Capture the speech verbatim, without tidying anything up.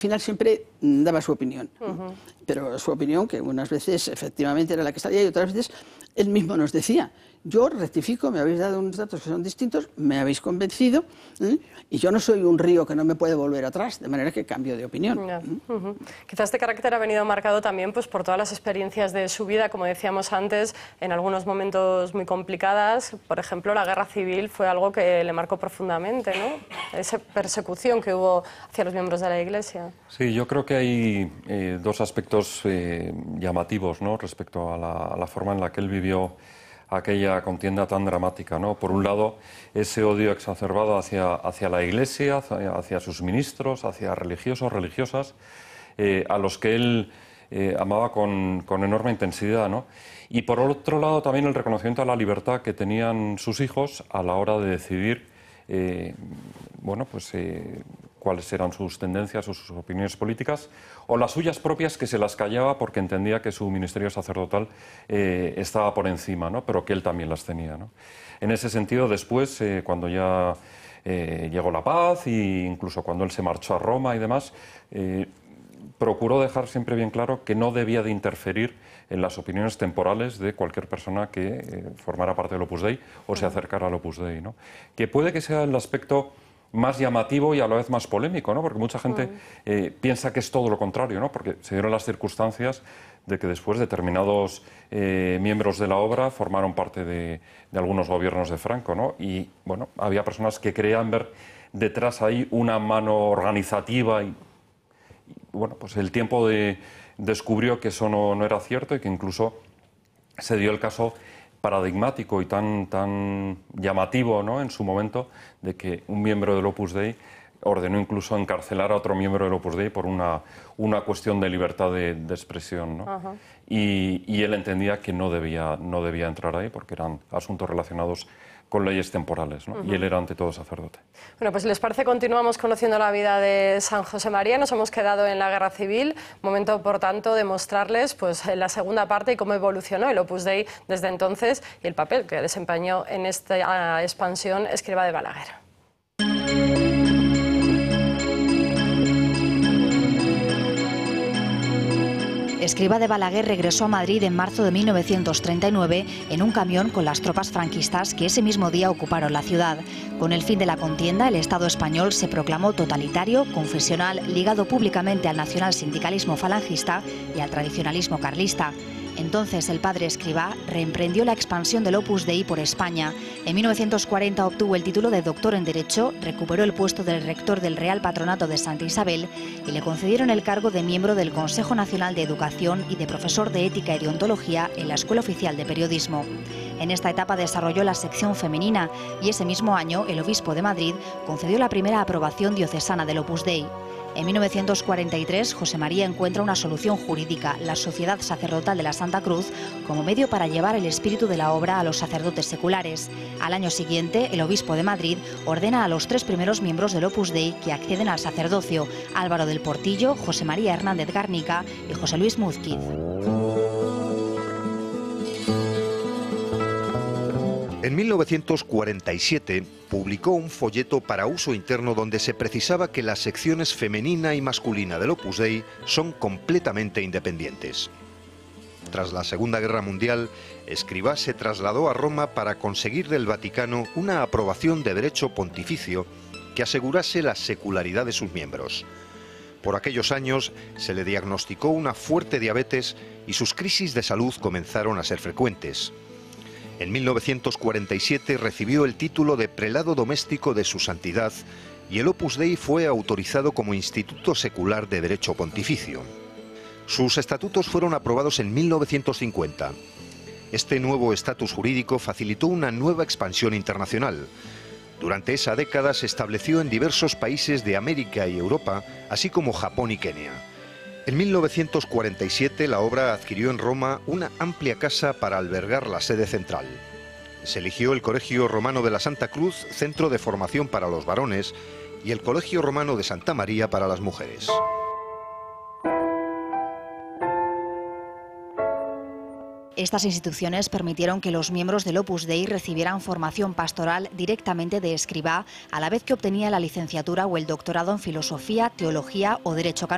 Al final siempre daba su opinión, Uh-huh. pero su opinión, que unas veces efectivamente era la que salía y otras veces él mismo nos decía: yo rectifico, me habéis dado unos datos que son distintos, me habéis convencido, ¿eh? Y yo no soy un río que no me puede volver atrás, de manera que cambio de opinión. Yeah. Uh-huh. Quizás este carácter ha venido marcado también pues, por todas las experiencias de su vida, como decíamos antes, en algunos momentos muy complicadas. Por ejemplo, la guerra civil fue algo que le marcó profundamente, ¿no? Esa persecución que hubo hacia los miembros de la Iglesia. Sí, yo creo que hay eh, dos aspectos eh, llamativos, ¿no?, respecto a la, a la forma en la que él vivió aquella contienda tan dramática, ¿no? Por un lado, ese odio exacerbado hacia, hacia la Iglesia, hacia, hacia sus ministros, hacia religiosos, religiosas, eh, a los que él eh, amaba con, con enorme intensidad, ¿no? Y por otro lado, también el reconocimiento a la libertad que tenían sus hijos a la hora de decidir, eh, bueno, pues eh, cuáles eran sus tendencias o sus opiniones políticas, o las suyas propias, que se las callaba porque entendía que su ministerio sacerdotal eh, estaba por encima, ¿no?, pero que él también las tenía, ¿no? En ese sentido, después, eh, cuando ya eh, llegó la paz, e incluso cuando él se marchó a Roma y demás, eh, procuró dejar siempre bien claro que no debía de interferir en las opiniones temporales de cualquier persona que eh, formara parte del Opus Dei o se acercara al Opus Dei, ¿no? Que puede que sea el aspecto más llamativo y a la vez más polémico, ¿no? Porque mucha gente eh, piensa que es todo lo contrario, ¿no? Porque se dieron las circunstancias de que después determinados eh, miembros de la obra formaron parte de, de algunos gobiernos de Franco, ¿no? Y, bueno, había personas que creían ver detrás ahí una mano organizativa y, y bueno, pues el tiempo de, descubrió que eso no, no era cierto y que incluso se dio el caso paradigmático y tan, tan llamativo, ¿no?, en su momento, de que un miembro del Opus Dei ordenó incluso encarcelar a otro miembro del Opus Dei por una, una cuestión de libertad de, de expresión, ¿no? Uh-huh. y, y él entendía que no debía, no debía entrar ahí porque eran asuntos relacionados con leyes temporales, ¿no? Uh-huh. Y él era ante todo sacerdote. Bueno, pues si les parece, continuamos conociendo la vida de San José María. Nos hemos quedado en la Guerra Civil. Momento, por tanto, de mostrarles pues, la segunda parte y cómo evolucionó el Opus Dei desde entonces y el papel que desempeñó en esta expansión Escrivá de Balaguer. Escrivá de Balaguer regresó a Madrid en marzo de mil novecientos treinta y nueve en un camión con las tropas franquistas que ese mismo día ocuparon la ciudad. Con el fin de la contienda, el Estado español se proclamó totalitario, confesional, ligado públicamente al nacionalsindicalismo falangista y al tradicionalismo carlista. Entonces el padre Escrivá reemprendió la expansión del Opus Dei por España. En mil novecientos cuarenta obtuvo el título de doctor en Derecho, recuperó el puesto del rector del Real Patronato de Santa Isabel y le concedieron el cargo de miembro del Consejo Nacional de Educación y de profesor de Ética y Deontología en la Escuela Oficial de Periodismo. En esta etapa desarrolló la sección femenina y ese mismo año el obispo de Madrid concedió la primera aprobación diocesana del Opus Dei. En mil novecientos cuarenta y tres, José María encuentra una solución jurídica, la Sociedad Sacerdotal de la Santa Cruz, como medio para llevar el espíritu de la obra a los sacerdotes seculares. Al año siguiente, el obispo de Madrid ordena a los tres primeros miembros del Opus Dei que acceden al sacerdocio: Álvaro del Portillo, José María Hernández Garnica y José Luis Múzquiz. En mil novecientos cuarenta y siete publicó un folleto para uso interno donde se precisaba que las secciones femenina y masculina del Opus Dei son completamente independientes. Tras la Segunda Guerra Mundial, Escrivá se trasladó a Roma para conseguir del Vaticano una aprobación de derecho pontificio que asegurase la secularidad de sus miembros. Por aquellos años se le diagnosticó una fuerte diabetes y sus crisis de salud comenzaron a ser frecuentes. En mil novecientos cuarenta y siete recibió el título de prelado doméstico de su santidad y el Opus Dei fue autorizado como Instituto Secular de Derecho Pontificio. Sus estatutos fueron aprobados en mil novecientos cincuenta. Este nuevo estatus jurídico facilitó una nueva expansión internacional. Durante esa década se estableció en diversos países de América y Europa, así como Japón y Kenia. En mil novecientos cuarenta y siete la obra adquirió en Roma una amplia casa para albergar la sede central. Se eligió el Colegio Romano de la Santa Cruz, centro de formación para los varones, y el Colegio Romano de Santa María para las mujeres. Estas instituciones permitieron que los miembros del Opus Dei recibieran formación pastoral directamente de Escrivá, a la vez que obtenía la licenciatura o el doctorado en Filosofía, Teología o Derecho Canónico.